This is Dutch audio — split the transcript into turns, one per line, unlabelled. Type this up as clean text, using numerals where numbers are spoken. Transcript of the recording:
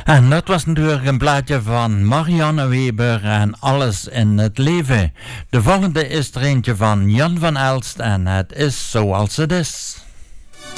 En dat was natuurlijk een plaatje van Marianne Weber en Alles in het Leven. De volgende is er eentje van Jan van Elst en Het is zoals het is.